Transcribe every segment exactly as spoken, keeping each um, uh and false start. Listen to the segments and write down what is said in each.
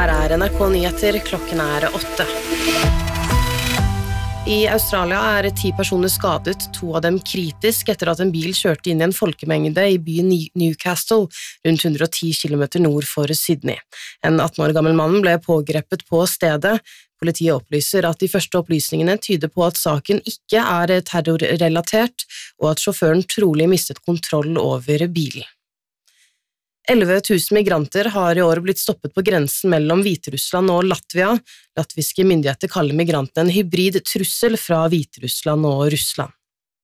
Her er N R K Nyheter, klokken er åtte. I Australia er ti personer skadet, to av dem kritisk etter at en bil kjørte inn i en folkemengde i byen Newcastle, rundt hundre og ti kilometer nord for Sydney. En atten år gammel mann ble pågrepet på stedet. Politiet opplyser at de første opplysningene tyder på at saken ikke er terrorrelatert, og at sjåføren trolig mistet kontroll over bilen. elleve tusen migranter har i år blitt stoppet på grensen mellom Hviterussland og Latvia. Latviske myndigheter kaller migrantene en hybrid trussel fra Hviterussland og Russland.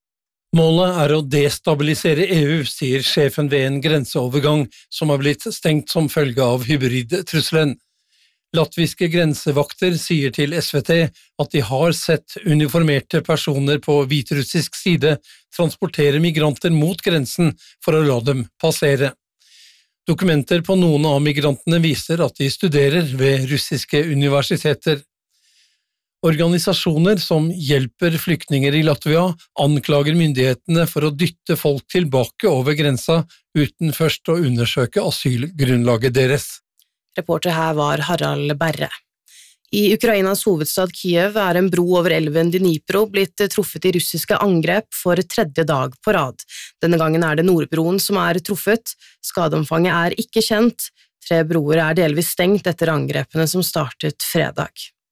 Målet er å destabilisere E U, sier sjefen ved en grenseovergang som har blitt stengt som følge av hybridtrusselen. Latviske grensevakter sier til S V T at de har sett uniformerte personer på hviterussisk side transportere migranter mot grensen for å la dem passere. Dokumenter på noen av migrantene viser at de studerer ved russiske universiteter. Organisasjoner som hjelper flyktninger i Latvia anklager myndighetene for å dytte folk tilbake over grensa uten først å undersøke asylgrunnlaget deres. Reporter her var Harald Berre. I Ukrainas hovedstad Kiev er en bro over elven Dnipro blitt truffet i russiske angrep for tredje dag på rad. Denne gangen er det Nordbroen som er truffet. Skadeomfanget er ikke kjent. Tre broer er delvis stengt etter angrepene som startet fredag.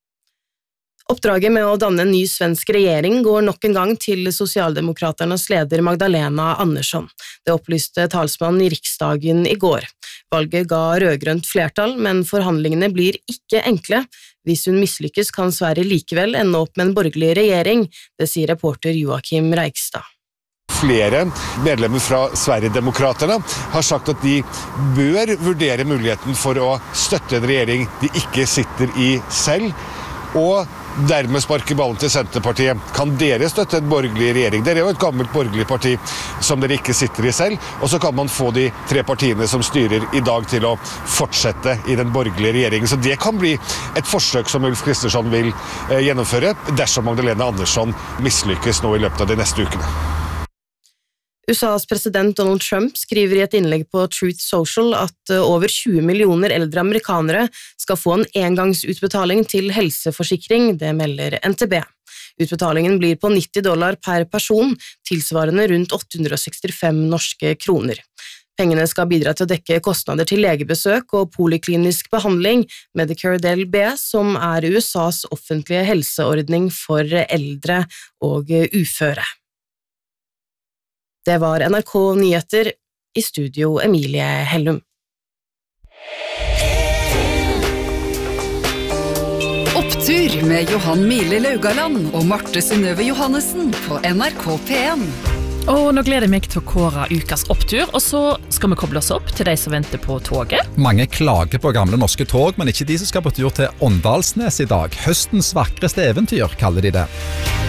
Oppdraget med å danne en ny svensk regjering går nok en gang til Sosialdemokraternas leder Magdalena Andersson. Det opplyste talsmannen i Riksdagen i går. Valget ga rødgrønt flertall, men forhandlingene blir ikke enkle. Hvis hun mislykkes kan Sverige likevel ende opp med en borgerlig regjering, det sier reporter Joakim Reigstad. Flere medlemmer fra Sverigedemokraterna har sagt at de bør vurdere muligheten for å støtte en regjering de ikke sitter i selv, og dermed sparke ballen til Senterpartiet. Kan dere støtte en borgerlig regjering? Dere er jo et gammelt borgerlig parti som dere ikke sitter i selv, og så kan man få de tre partiene som styrer i dag til å fortsette i den borgerlige regjeringen. Så det kan bli et forsøk som Ulf Kristersson vil eh, gjennomføre dersom Magdalena Andersson mislykkes nå i løpet av de neste ukene. U S A's president Donald Trump skriver i et innlegg på Truth Social at over tjue millioner eldre amerikanere skal få en engangsutbetaling til helseforsikring, det melder N T B. Utbetalingen blir på nitti dollar per person, tilsvarende rundt åtte hundre og sekstifem norske kroner. Pengene skal bidra til å dekke kostnader til legebesøk og poliklinisk behandling, Medicare del B, som er U S A's offentlige helseordning for eldre og uføre. Det var N R K Nyheter, i studio Emilie Hellum. Opptur med Johan Mile Laugaland og Marte Synnøve Johannessen på N R K P en. Og nå gleder jeg meg til å kåre ukas opptur, og så skal vi koble oss opp til de som venter på toget. Mange klager på gamle norske tog, men ikke de som skal på tur til Åndalsnes i dag. Høstens vakreste eventyr, kaller de det.